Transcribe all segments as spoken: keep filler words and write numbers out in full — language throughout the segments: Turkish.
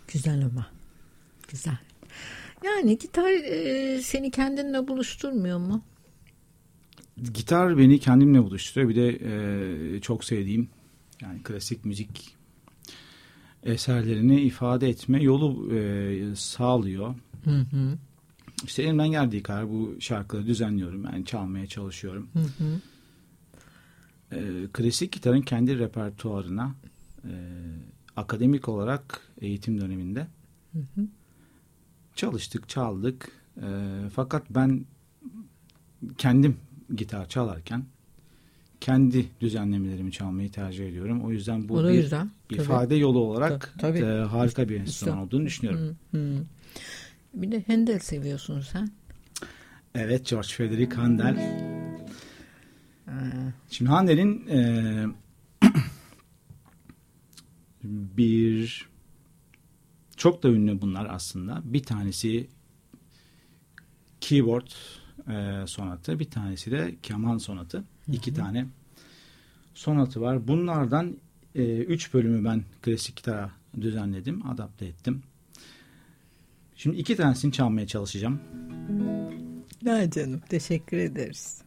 Güzel ama. Güzel. Yani gitar e, seni kendinle buluşturmuyor mu? Gitar beni kendimle buluşturuyor. Bir de e, çok sevdiğim yani klasik müzik eserlerini ifade etme yolu e, sağlıyor. Hı hı. İşte elimden geldiği kadar bu şarkıları düzenliyorum. Yani çalmaya çalışıyorum. Hı hı. E, klasik gitarın kendi repertuarına e, akademik olarak eğitim döneminde Hı hı. çalıştık, çaldık. E, fakat ben kendim gitar çalarken kendi düzenlemelerimi çalmayı tercih ediyorum. O yüzden bu O da bir güzel. ifade Tabii. yolu olarak Tabii. e, harika bir enstrüman İşte. olduğunu düşünüyorum. Hı hı. Bir de Handel seviyorsun sen. Evet, George Frederick Handel. Ha. Şimdi Handel'in e, bir çok da ünlü bunlar aslında. Bir tanesi keyboard e, sonatı, bir tanesi de keman sonatı. Hı hı. İki tane sonatı var. Bunlardan e, üç bölümü ben klasik gitara düzenledim, adapte ettim. Şimdi iki tanesini çalmaya çalışacağım. Ya canım, teşekkür ederiz.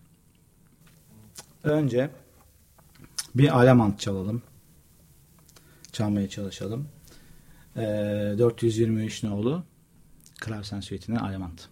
Önce bir Allemande çalalım. Çalmaya çalışalım. E, dört yüz yirmi üç nolu Klavsen Suite'nin Allemande.